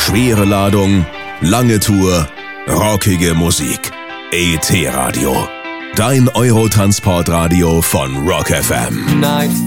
Schwere Ladung, lange Tour, rockige Musik. ET Radio. Dein Eurotransportradio von Rock FM. Night